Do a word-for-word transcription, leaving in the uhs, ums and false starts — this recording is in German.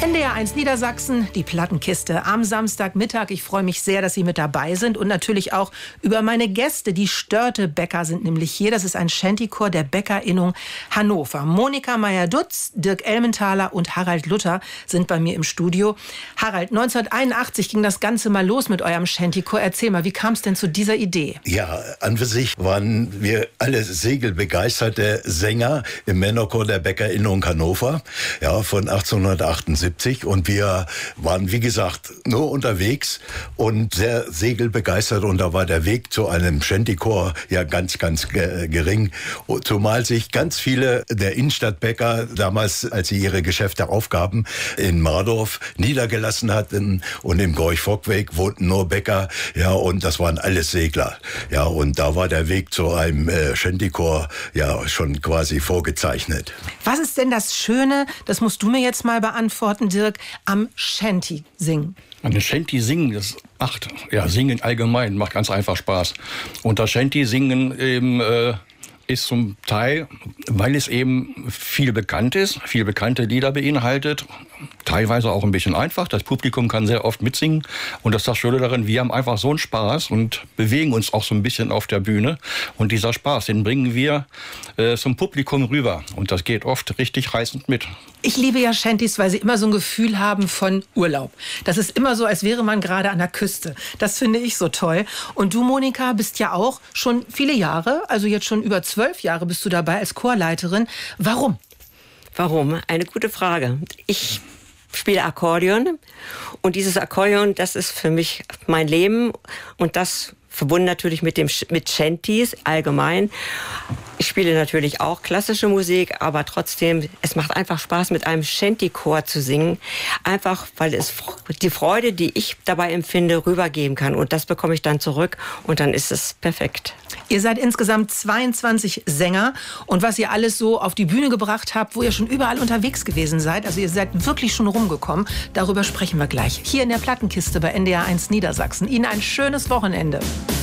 N D R eins Niedersachsen, die Plattenkiste am Samstagmittag. Ich freue mich sehr, dass Sie mit dabei sind und natürlich auch über meine Gäste. Die Störtebäcker sind nämlich hier. Das ist ein Shantychor der Bäckerinnung Hannover. Monika Meyer-Dutz, Dirk Elmenthaler und Harald Luther sind bei mir im Studio. Harald, neunzehnhunderteinundachtzig ging das Ganze mal los mit eurem Shantychor. Erzähl mal, wie kam es denn zu dieser Idee? Ja, an für sich waren wir alle segelbegeisterte Sänger im Männerchor der Bäckerinnung Hannover, ja, von achtzehnhundertachtundsiebzig. Und wir waren, wie gesagt, nur unterwegs und sehr segelbegeistert. Und da war der Weg zu einem Shantychor ja ganz, ganz gering. Zumal sich ganz viele der Innenstadtbäcker damals, als sie ihre Geschäfte aufgaben, in Mardorf niedergelassen hatten. Und im Gorch-Fock-Weg wohnten nur Bäcker. Ja, und das waren alles Segler. Ja, und da war der Weg zu einem äh, Shantychor ja schon quasi vorgezeichnet. Was ist denn das Schöne, das musst du mir jetzt mal beantworten, Dirk, am Shanty singen? An den Shanty singen, das macht, ja, singen allgemein macht ganz einfach Spaß. Und das Shanty singen eben äh, ist zum Teil, weil es eben viel bekannt ist, viel bekannte Lieder beinhaltet, teilweise auch ein bisschen einfach. Das Publikum kann sehr oft mitsingen und das ist das Schöne darin, wir haben einfach so einen Spaß und bewegen uns auch so ein bisschen auf der Bühne. Und dieser Spaß, den bringen wir äh, zum Publikum rüber und das geht oft richtig reißend mit. Ich liebe ja Shantys, weil sie immer so ein Gefühl haben von Urlaub. Das ist immer so, als wäre man gerade an der Küste. Das finde ich so toll. Und du, Monika, bist ja auch schon viele Jahre, also jetzt schon über zwölf Jahre bist du dabei als Chorleiterin. Warum? Warum? Eine gute Frage. Ich spiele Akkordeon und dieses Akkordeon, das ist für mich mein Leben und das verbunden natürlich mit dem mit Shantys allgemein. Ich spiele natürlich auch klassische Musik, aber trotzdem, es macht einfach Spaß, mit einem Shantychor zu singen. Einfach, weil es die Freude, die ich dabei empfinde, rübergeben kann. Und das bekomme ich dann zurück und dann ist es perfekt. Ihr seid insgesamt zweiundzwanzig Sänger und was ihr alles so auf die Bühne gebracht habt, wo ihr schon überall unterwegs gewesen seid, also ihr seid wirklich schon rumgekommen, darüber sprechen wir gleich. Hier in der Plattenkiste bei N D R eins Niedersachsen. Ihnen ein schönes Wochenende.